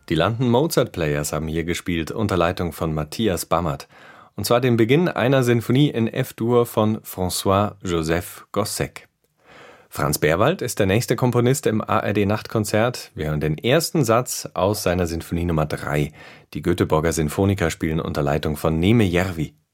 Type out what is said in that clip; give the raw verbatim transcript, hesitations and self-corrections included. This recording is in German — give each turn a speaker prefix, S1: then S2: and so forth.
S1: Die London Mozart Players haben hier gespielt, unter Leitung von Matthias Bammert. Und zwar den Beginn einer Sinfonie in F-Dur von François-Joseph Gossec. Franz Berwald ist der nächste Komponist im A R D-Nachtkonzert. Wir hören den ersten Satz aus seiner Sinfonie Nummer drei. Die Göteborger Sinfoniker spielen unter Leitung von Neeme Järvi.